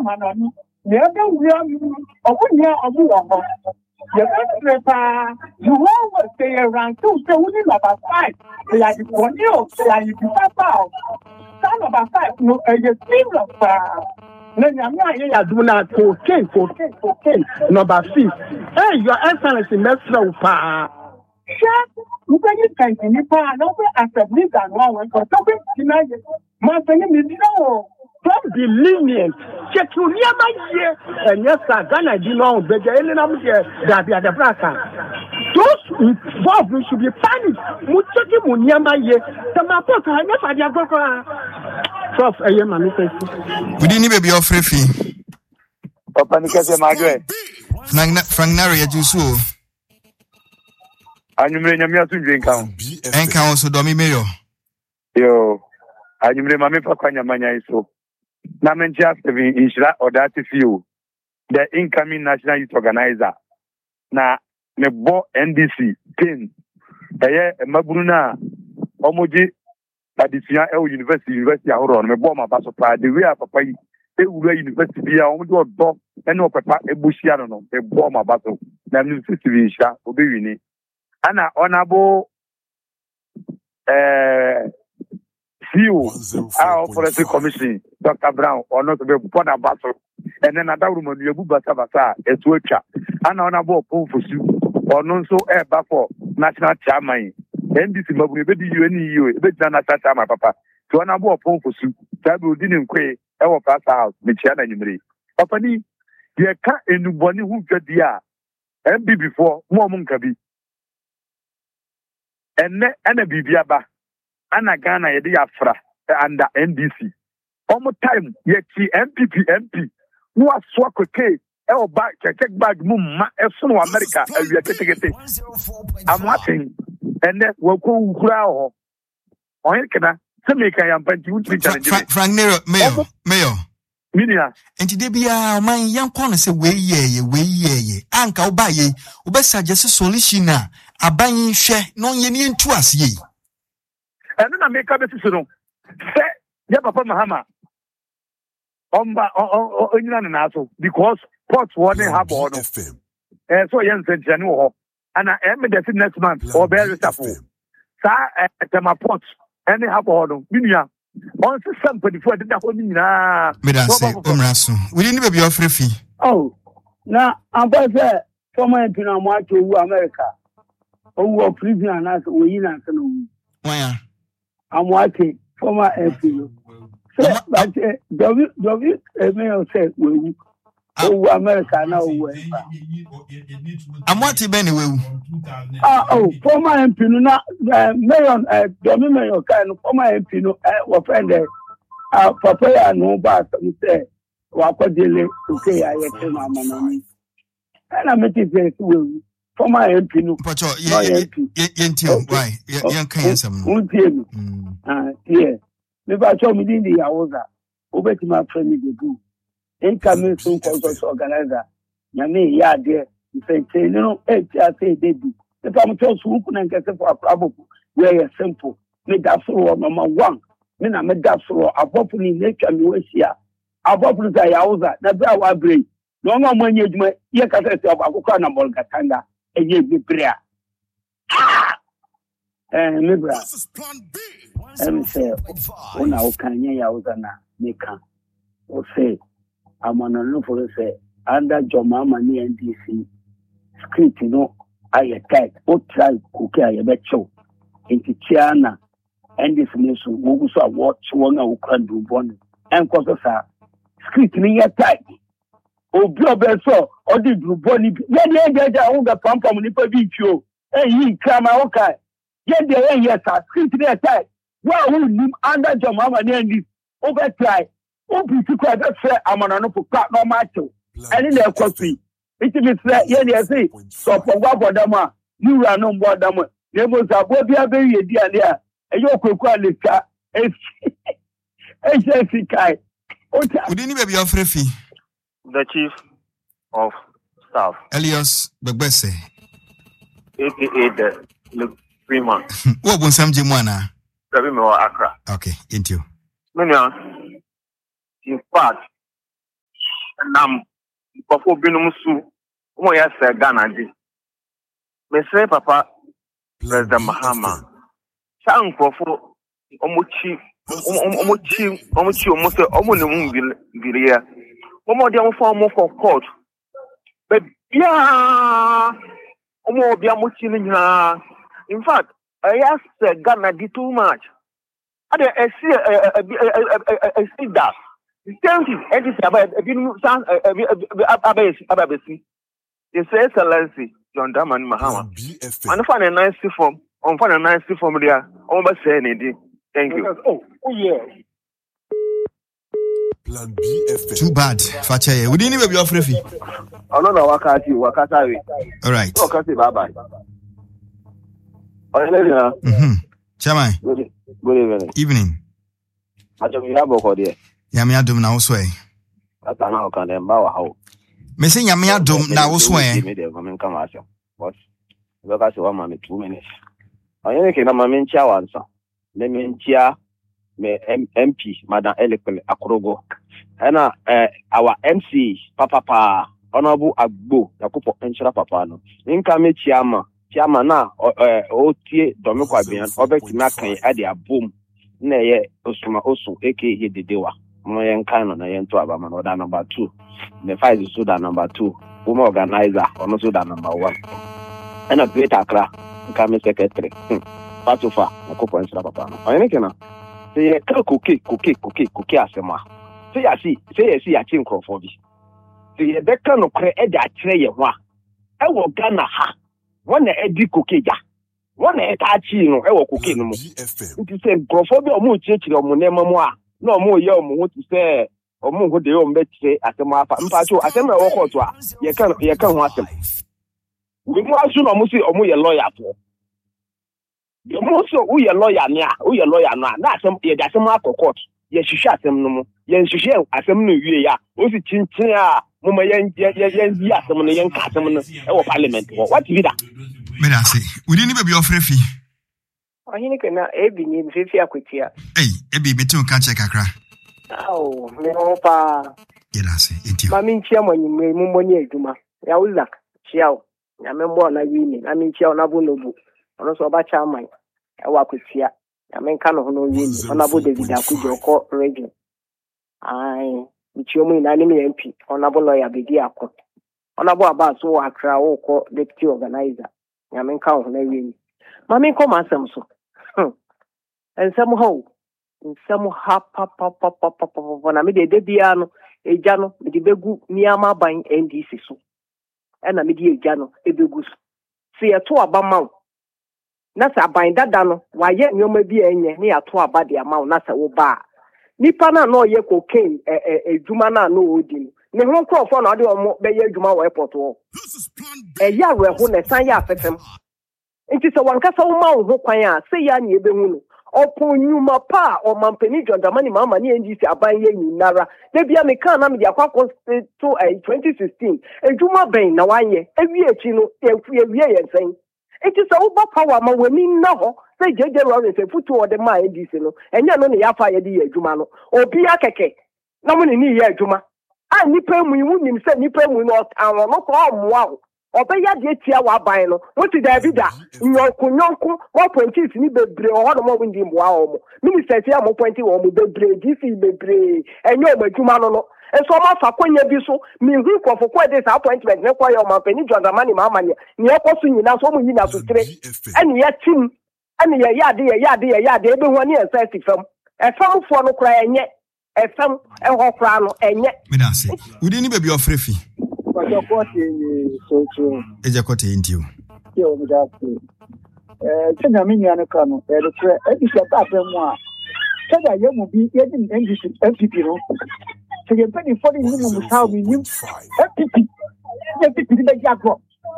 Manani. Never will Obunya Obu. You always stay around 2, so we need about 5. They are the one you say, I need to pass. Son about 5, no, a team of cocaine, number 6. Hey, your excellency, let's go. You can as a leader, no, don't be lenient. Check you near my year, and yes, I Ghana do know, but the Elena here that they are the Braka. Those involved should be punished. Muchaki near my year, the Mapota, I never got Prof. I am a we didn't even be off free. Opanicas Magre. Frank Naria Jusu. And you may not drink out. And council Domi Mayo. Yo, and you may remember Kwanya Mania so. Namen just in Ishra or that few. The incoming national youth organizer. Na me bo NDC pin. Eye Mabruna Omoji Adisia University Ahoron me bo ma baso pa the way papa university bia omoji odo ene opapa ebushia no me bo ma baso na university Ishra obewini. Ana honorable CEO our policy commission Dr. Brown or not to be put a battle and then another room you basa a switcher and honorable Paul for you or non so air for national chairman NDC Mabu be you be national chairman papa to honorable Paul for you Tabu didn't quay our pass house Michiana Nimri. Opani you can't anybody who get the MB before more munkabi and a bibiaba Anna Ghana yedi afra under NDC. Almost time yeti MP who are so quick back check back mum efuno America we are I'm watching and then we'll go crowd on kana se me kan yampanti wuti challenge Frank Mayo Minia enti de bia man yankon no se we ye anka oba ye obesa suggest solution na aban hwe no ye ne ntu ase and then I make a decision. Say, yeah, Papa Mahama. Because ports warning have on. And so, young said, and I am the next month or very supple. Sir, my ports, and they have on. Minia, on somebody for the Dapomina. We didn't be off free. Oh, now I'm going to former Pinamwa to America. Oh, prison as we in Why? I'm watching former MP. So, but W. Mayor said, "Oh, America now." I'm watching anyway. Former MP, no, Mayor, W. Mayor, kind former MP, no, was friendly. Papa, no, but say, Wakodile, okay, I get my money. And I'm making it former MP, no, why? Young can't yeah. Maybe I told me the Yaoza, over to my friend, the group. Incoming soon consults organizer. Yami, yeah, dear. You say, no, I say, baby. If I'm told who couldn't get for a problem, very simple. Make that for number 1. Then I made that for a popular nature, you here. A popular Yaoza, never our brain. No more money, you can say about Okana Bolgatanga, and you be prayer. And Libra. And say, oh, now can you Yaozana, Nika? Or say, I'm on a look for say, under your mama near NDC. Script, you know, I attack, or try cookie, I bet you. Into Chiana, and this nation, who saw watch one who can do one. And cause us a script me attack. Oh, Blobber so, or did you bonny? Yet the old pump on the beach, you. Hey, he come out, okay. Yet the air, yes, script me attack. Well, who under your mama near this? Overtry. Oh, because that's fair. I'm on an open cut no matter. And in their coffee. It is fair. Yes, so for what for them, you run on board them. There was a body a very dear there. And you could call it car. HSC. We didn't even be offering fee. The Chief of Staff, Elias Begbese, aka the Freeman. What was some Jimwana? Accra. Okay, into in fact, nam before binum su mo ya se Ghana di me say papa President Mahama san kofo omochi se omo ne mu biria omo de am for mo for court but yeah omo bia mo chi ni nyina in fact yes Ghana di too much ade see that the same thing it is about ababesi His Excellency John Dramani Mahama and find a nice form on find a nice form there almost say anything. Thank you. Oh yeah. Plan BFM. Too bad. Fache. We didn't even be offering fee. Oh no, wakati. All right. Wakati, bye. Oh, Chairman. Good Evening. Ajami yabo ko de. Yami adum na wo so e. Atana o kan dem ba wa hawo. Me say yami adum na wo so e. Me de mama nka ma asem. But we ka se wa mama 2 minutes. Oyene ke na mama nchia wansa. Le me nchia me MP Madam Elekele Akorogo. Ena our MC papa Honorable Agbo Yakupo Enchira papa no. Nka me chiama na otie domiko abian obeti na kan ade abom na ye osuma osu eke he dedewa mo yen kan no na yen to abama no da number 2 the fight is so that number 2 woman organizer ono so that number 1 and a great akra nka me secretary patofa Yakupo Enchira papa no oyene kena say koke asema say ya chi nkrofo bi say be kan no kre e da kire ye ho a e wo Ghana ha one edi kokeja one etachi no e wo koke no mo nti se grofo bi omo chiechire omo nema mo a na omo ye omo wo ti se omo ho de omo betire asem afa mpacho asem na wo court a ye kan ho asem we mo asu no omo si omo ye lawyer fo ye mo so wo ye lawyer na na asem ye da asem akọ court ye hihwe asem no mo ye hihwe asem no wie ya o si chinchin a mama yen asem no yen ka asem no e wo parliament what be that me da say we didn't even be offering fee. Ohini kana ebi ni mfifi akwetia. Ebi betu kan check akra. Oh, me no pa. Yeah, say enti. Mami nchia mwanyi mmoni adwuma. Ya uzak chiao. Ya membo na yini. Mami nchia na bonobu. Ono so ba chairman. E wa akwetia. Ya menka no hono yini. Ona bo David Akujo ko region. Ai, nchiomu ina ni MP. Ona bo lawyer bedi akọ. Ona bo aba so akra wo ko deputy organizer. Ya menka hono yini. Mami ko masem so. Ensem ha pa na me de bia no eja no me de begu niama ban NDC so na me de eja no ebegu so se ye to aba mawo na sa ban dada no wa ye nyoma bi enye ne ya to aba de amawo na sa wo ba nipa na no ye cocaine ejuma na no odi ne ho krofo na de omo be ye ejuma wo airport wo ya we ho ne san ya afefem nti se wankasa wo mawo ho kwan a se ya ne ebehu no Opo nyuma pa o mampeni John Dramani Mahama ni NDC abanye nyinara debia me kan na me akwa to 2016 ejuma ben na wanye ewie echi no ewie yensen eti so uba power ma wani na ho se jeje Lawrence futu o de ma NDC no enya no ne yafa ye di ejuma no obi akeke na mo ni ye ejuma a nipa mu yi nim se nipa mu no awon no ko omoa obeya de tia wa ban no woti da bida nyonko 1.6 ni bebre o hono mo windi mboa o mo minister tia mo point wo mo bebre DC bebre enyo omadwuma no enso ma fa kwanya bi so mi hu kwofo kwa de sa appointment ne kwa yo ma pani John Dramani Mahama ne ekoso nyina so mo nyina so tire ene ya tim ene ya yade ebe hu ne ensa sifam efam fo no kra enye efam eho kra no enye me da say we didn't even be offering fee. Eja kote intio. Yo mudasi. Tena mimi anakano. Elekwe edisha tape mwa. Kada yemu bi yedi MPP no. Sege pedi fodi ni musawo mi ni MPP de jago.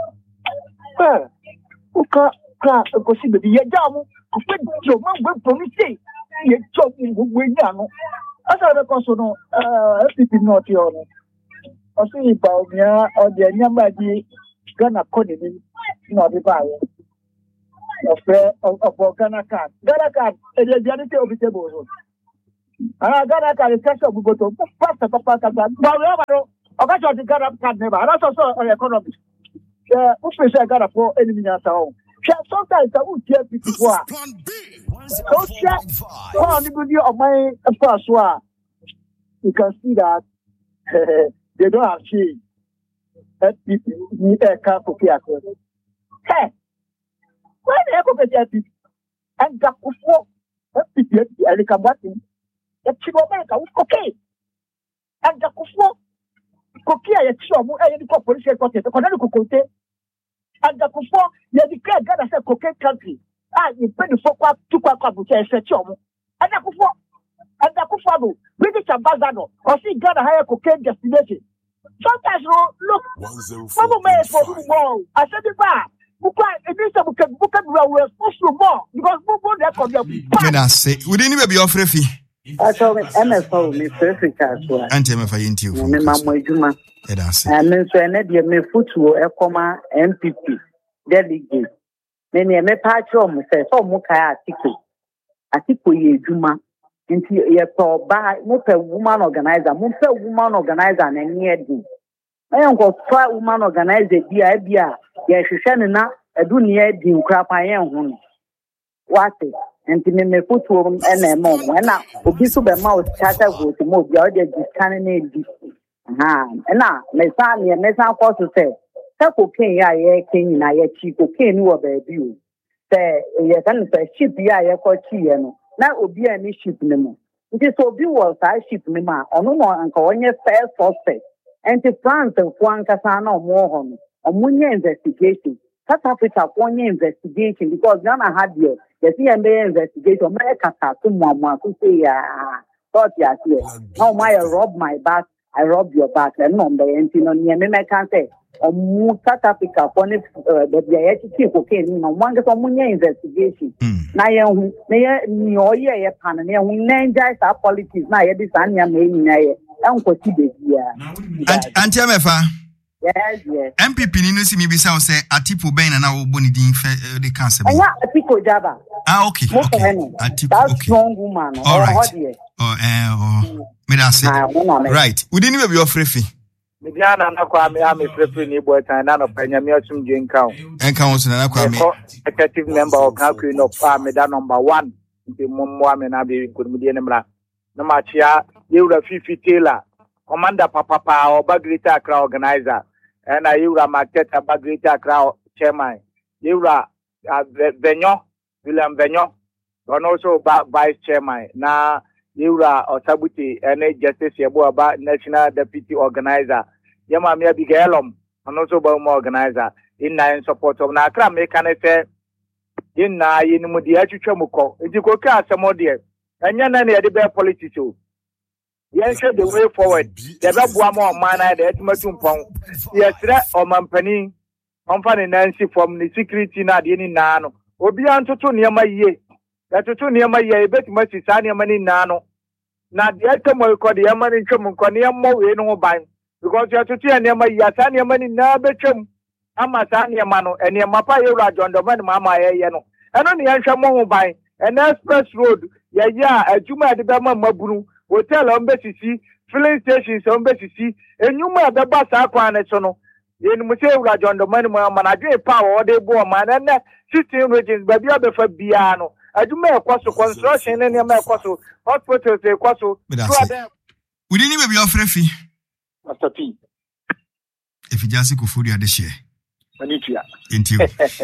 Uka ko si be ye jamu. Ko pe jo ma gbe promise. Ye jo gbogbo enya no. Asa be ko so no MPP no ti ono. Osi iba omia ode nyamba di Ghana code ni no be ba yo. Of Ghana card. Ghana card e dey bianite obitable so. Ghana card e cash obugoto pasta papa ba ba Okay, so the Ghana card member, and that's also an economist. Who say Ghana for any minute now? Sometimes I would hear people who are so check on the video of my first one. You can see that they don't have change. FPP can't copy across. Hey, why the echo get FPP? And got before FPP and the combating. The Chibobanka was okay. And the Kufo. Kokia ya chomu ni kwa police headquarters ko na kokote and the Kufo ya declare Ghana as a cocaine country you pay the for to kwa bucha e chomu and the Kufo do British ambassador or see Ghana higher cocaine destination sometimes look some may for more I said it back it is a book we are supposed to more because can I say we didn't be offer fee I saw MFO, me perfect as well. And MFA into you. Me mamma Juma. And then so I me football, a comma, MPP, delegate. Many me patch on says, oh, Muka Atiku ye Juma. Into ye for by Muka woman organizer, Muka woman organizer, and near do. I am got 5 woman organizer, dear, yes, she shan't not a do near dim crap I am. What it? And to me, put home and mom. And now, Obisu be mouth chatter go to move the other discanning. And now, my son, your message was to say, Taco King, I king, I chico king, who obey you. Say, yes, and say, ship, I call Chiano. Now, will be any ship no. It is so be was I ship me, ma, or no more, and call your fair suspect. And to France and Juan Casano more home, or Munya investigation. South Africa, one investigation because Ghana had here. The CMA investigation, America, someone who say, thought you are here. Now, my rob my back, I rob your back, and no, the NTN, can't say, or South Africa, for the attitude cocaine, one gets on one investigation. Now, you pan and you name guys are politics. Now, this Anya may Uncle Tibi here. And Tiamefa. Yes. MPP ni no si mi bisa o say Atiku ben na wo boni din the cancer. Yeah, Atiku Jaba. Okay. Atiku, that's strong woman. All right. Me da say. Right. We didn't be offer fee. Me dia na kwa me am free ni boy tan na no panya me atum je nkan so na kwa me. Executive member of Kakri no fa me da number 1. Nti mommo me na be nkodumdie ne mra. Na ma chia Yewura Fifi Taylor. Commander Papa or Greater Accra organizer, and Yewura Marketa Greater Accra chairman, Yewura William Benyo, and also vice chairman. Now Yewura Osabuti and Justice Yabuaba national deputy organizer. Yama Mia Bigelum, and also Boma organizer. In support of Nakra Mekane in Mudia Chuchamuko. If you go cast some more dear, and Yana the politics. Yes, the way forward. The Rabuamo Mana, the Etmatum Pong. Yes, or Mampani, Company Nancy from the security Nadini Nano. Obian to near my ye. That to near my ye, bet much is any money nano. Now the Etomo called the Yaman in Chomukonia more no bang. Because you have to tell near my Yasania money now betchum. Amasania Mano and your Mapa John the man Mama Yano. And on the Anshamu bang, an express road. A Juma at the Bama Mabru. Hotel on Bessie, filling stations on Bessie, and you might have bus up on it. So, in Museo John the money, man, I gave power, they bore man, and 16 regions, but the other for Biano. I do make a construction and your Mercoso, hospitals, a Coso. We didn't even be offering fee. Master P. If you just go food, you had the share. Manitia. Into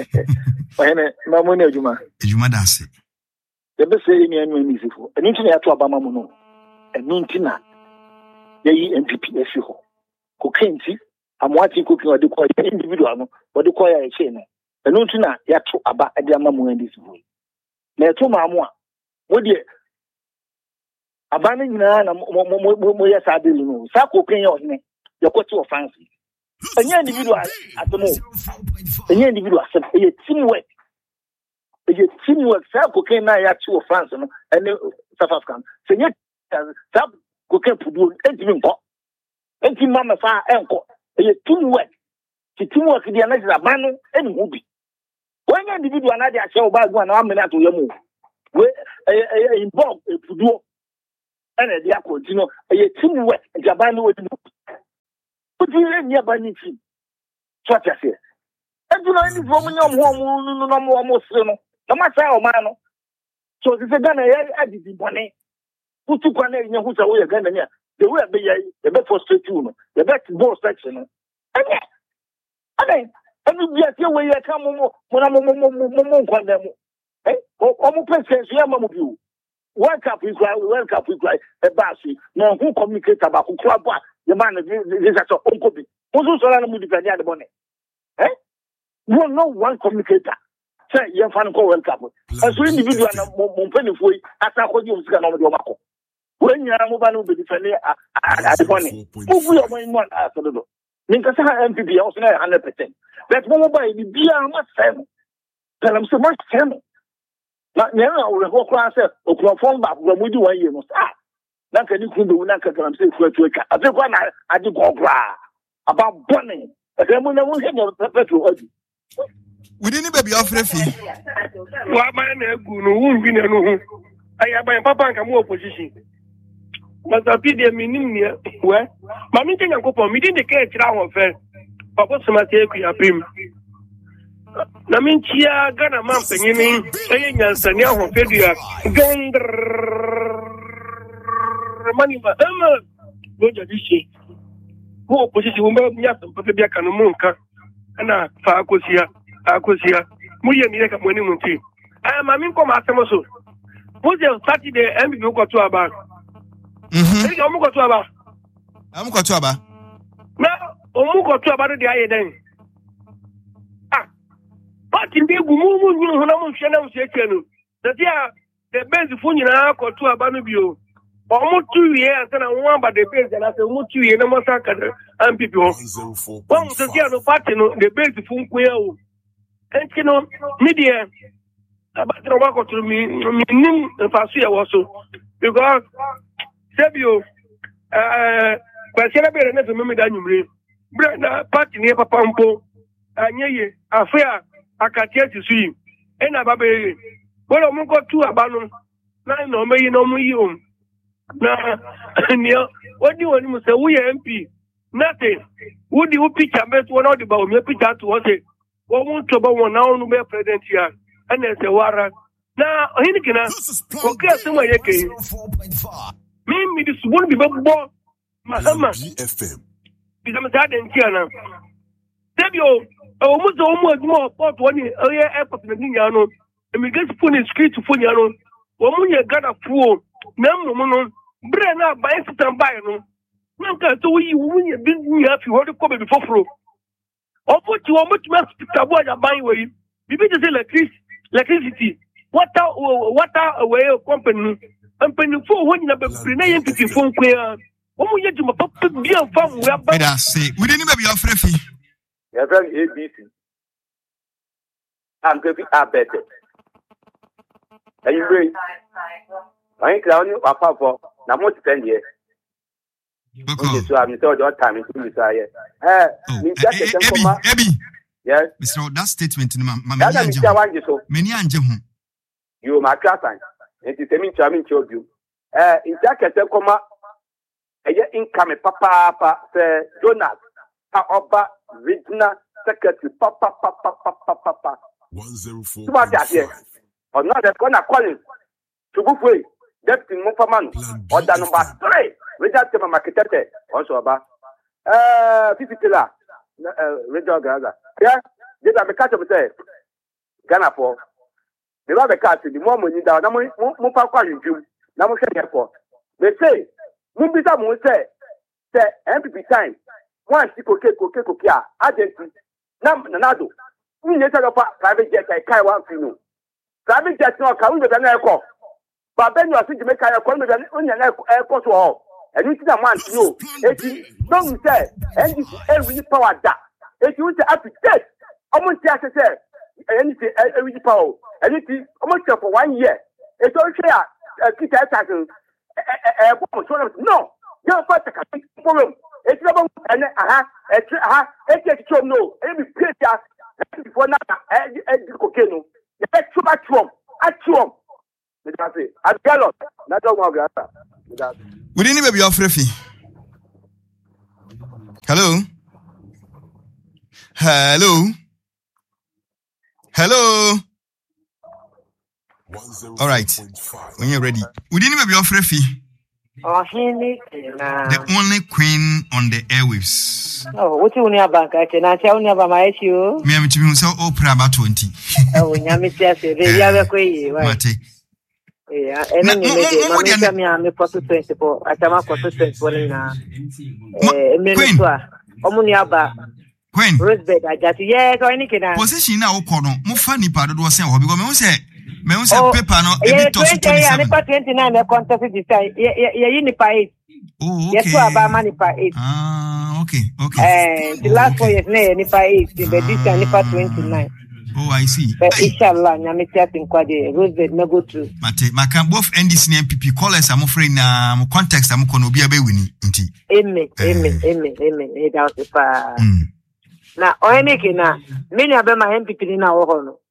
no money, Juma dance. The best say in any music, and internet to Abama. And Nintina, ye MPP issue. Cocaine, I'm watching cooking or the choir individual, or the choir chain. And Nintina, Yatu about a diamamu in this way. Neto Mamma, what dear? Abandoning Moya Sadino, Sako King of me, your quarter of fancy. A young individual at the moment. A young individual said, a teamwork. A teamwork, Sako King, I have 2 of France and South African. So yet, Sab cocaine produce anything Mama Fa Uncle. A teamwork. The teamwork the analysis of Manu and Movie. When you individual another show about 1 minute to your move, where involve a produce and a continue a teamwork and Jabano. you near Banity. Such as it. And you know, any woman, no more almost, no matter how man. So this is a gun I did in money. Who took one in your house away again? The way the best for straight tune, the best ball section. And you get your way, I come when I'm on them. Eh? Almost president, you. World Cup is right, a bassy. No, who communicate about who club the man is at Uncle B. Who's also on the money? Eh? You know one communicator. Say, you're fan call World Cup. As an individual, Monpenny for it, as I hold you to get on your marco. When you are moving to defend at the money, move your mind one after the door. Ninkasa MPP also 100%. But mobile, the beer must sell. Tell them so much sell. But now we will class or perform back when we do a year. Now can you do not come say to a big one? I do go about burning. But then when I won't have your petrol. We didn't baby off refi. What my name won't be no. I have my papa and come opposition. But the PD meaning where my meeting and couple meeting the case around fair. Papa Samate Pim. Naminchia Gana Mountain, you mean, Sanya from Fedia, money, but Roger Dishi. Who opposition will make me up and put the back on the moonka. And I, Facosia, Acosia, Muya Neka Monimunti. I am a minko Masamoso. Who's your Saturday and you got to about? I'm got to about. I'm got to about. Now, Omuko to about the eye then. But in the Gumu, that the best phone in our got to Abanubio. Almost 2 years and I want by the base and I said, almost 2 years, no more and people. One to see the party, the base phone quail. And you know, media about the work to me, if I see also. Because, Sabio, but celebrate another moment than you bring. Brenda, party near Pampo, and ye, affair. I can't get to see. And a baby. Well, I'm got two abandon. No, may you know me. Nah, what do you want to say? We MP. Nothing. Would you pitch a best one out about me? Pitch out to us. What won't to about one now? No be president here. And there's a warrant. Now, Hinikina. Okay, somewhere you came. Me, this won't be born. Mahama. GFM. Because I'm tired and Tiana. Sabio. Almost more about 1 year airport in the Niano. And we get to put in street to Funyano. When you got a fool, no, Brenna by and by no. Nanka, so you win business if you want to come before fro. Or put you much more to buy way. You better say electricity. What away of company. And penny for when you have a entity phone queer. When we get to my papa, be a farm, we are say, we didn't maybe off refi. You're very ABC. I'm going to be better. Are you ready? I ain't clowning Papa for now. More to 10 years. So I'm told your time is too tired. Abby. Yes. Mr. That statement in my many angel. You, my cousin. It is a mean charming to you. In jacket, comma, a year income, Papa, Jonas. Oba regional secretary, Papa. 104. Or not, they're gonna call him to go away. Deputy Mufaman, or the number 3, Richard Marketed, also about 50 killer, Richard Gaza. Yeah, these are the catch of the Ghana for the other catch, the more money down, Mufa calling you, Namusha Airport. They say, Mubisa will say, MPP time. One coke, agency. Nanado. We need to private jet. I can't want to know. Private jet no account with an airport. But then you are to make a call with an airport or and you see a man to know. If you don't say, and it's every power that. If you want to appreciate, almost just say, anything every power. And it is almost for 1 year. It's all share. Keep attacking. No. You're first a problem. It's never and it's no. Every place before now, cocaine. It's too much from. At Trump. At Gallop. Not all we didn't maybe off refi. Hello. Hello. All right. When you're ready. We didn't be offer fee. The only queen on the airwaves. Oh, what you near bank? I can tell you about my issue. Me am to so Oprah about 20. Oh, Yamitia, they have a quay. Mate. Yeah, and then you me I'm a process principle. I come up for principle in Omuniaba. Queen. Rosebud, I just, yeah, go any can. Position now, Kono. Mo funny part of what I because me say paper no e to 29 e contest this time ye ni pa 8 oh okay yes aba man ni pa 8 okay the last 4 years ni pa 8 the this time ni pa 29 oh I see but inshallah nyame tiatin kwa de Rosebud na go through mate maka both NDC and MPP callers am free na mo context am kono obi abewini nti amen e da o pa na oyenike na mini abema MPP ni na wo ho no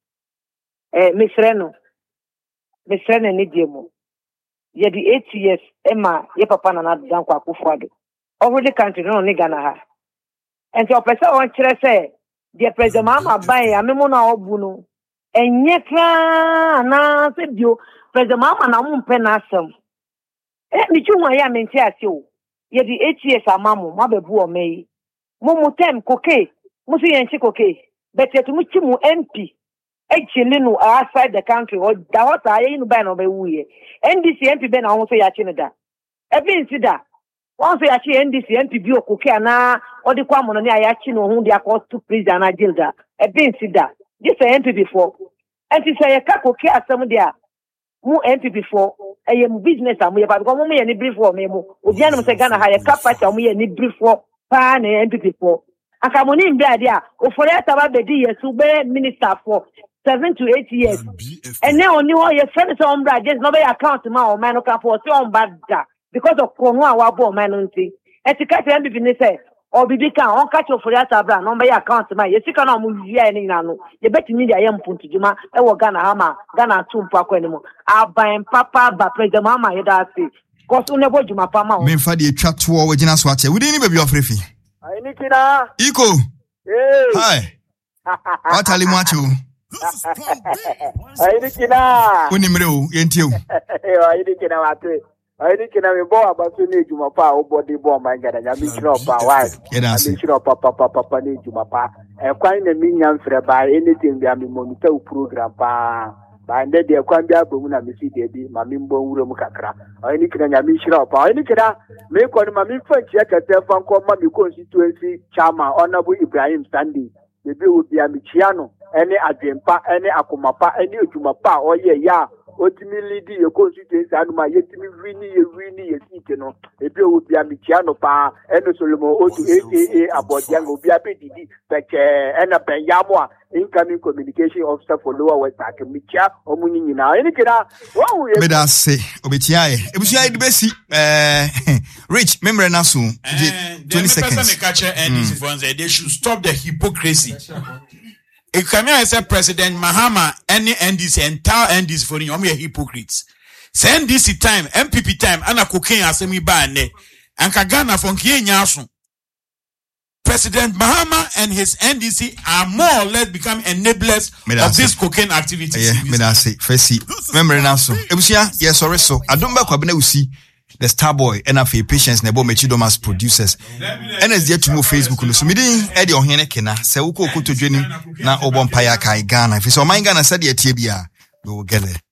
Mesreno ni diemo. Ye di 8 years ema ye papa na dan kwa Akufo-Addo. Over the country no ni Ghana ha. And so person on kire say the president mama buy amemo na obu no. Enye kra na se bio president mama na mo mpe na asem. Mi twa ya menti ase o. Ye di 8 years amamu ma bebu o meyi. Mo tem koke. Mo si yenchi koke. But yet mu chimu MP actually no outside the country or da what I you buy no be wuye NDC MP be na won so ya chi ne da e bi nsi da won so ya chi NDC MP bi okuke ana o de kwa mo no ne ya chi no hu de akọ to prison na jail da e bi nsi da this MP before and say ya ka koke asem dia mu MP before e ye business am ye ba because mo ye ni brief for me mo obi anum say Ghana ha ye ka party am ye ni brief for pa na MP before akamoni mbia dia ofore ataba bedi yesu be minister for 7 to 8 years. And now only all your friends on brad just no be account ma o man no can for on bad because of kono a wabo man nti. E ti ka MPP ni say o bibi kan on catch for that abra no be account ma ye sika na mo wia ni na no ye beti media ye mpuntu juma e wo Ghana ha ma Ghana tumpo akwa ni mo aban papa ba president mama ye da say cause unebo juma pa ma o me fa de atwa to o wagina so ache we dey ni baby ofrefi ai ni kina iko hi what ali mu ache o ai ni kina unimre o yenti o ai ni kina wate ai ni kina me bo abaso ni ejuma pa o body bo man gada nya mi kina pa why mi kina papa ni ejuma pa e kwan na mi nya mfre ba anything bia mi monitor program pa ba nde de kwan bia bomu na mi si de bi ma mi mbo wuro mu kakra ai ni kina nya mi kina pa ai ni kina me ko ni ma mi fa chia kete fa nko ma mi constituency chairman honorable Ibrahim Sunday bebe obi amichiano ene adwempa ene akomapa ene ejumapa oye ya otimi lidi ye constituency anuma yetimi wini ye sike no ebe obi amichiano pa ene Solomon otu AAA abodiango obi apedidi peke ene benyamo incoming communication officer for Lower West Akemicha omunyi nyina ene kira wo ye meda se obetiaye ebusia idibesi Rich member na so 20 seconds and they should stop the hypocrisy. If Kamia is a President Mahama, any NDC, entire NDC for you, are hypocrites. Send this time, MPP time, Anna cocaine asemi bane, and Kagana from Kienyasu. President Mahama and his NDC are more or less become enablers of this cocaine activities. Yeah, me da say, first remember now so. Ebusia, yes, sorry so. I don't back when we see the Starboy and after patience nebo Mechidomas producers. And as yet to move Facebook no so me din Eddie Ohene Kena se uko to dwenu na obompaya kai Ghana. If so my Ghana said ye tie bia we will get there.